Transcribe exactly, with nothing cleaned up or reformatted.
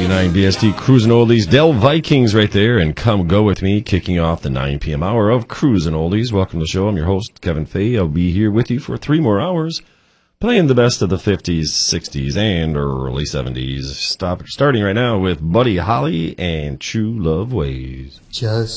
eighty-nine B S T Cruisin' Oldies. Del Vikings right there, and Come Go With Me, kicking off the nine p.m. hour of Cruisin' Oldies. Welcome to the show. I'm your host, Kevin Fay. I'll be here with you for three more hours, playing the best of the fifties, sixties, and early seventies. Stop, starting right now with Buddy Holly and True Love Ways. Just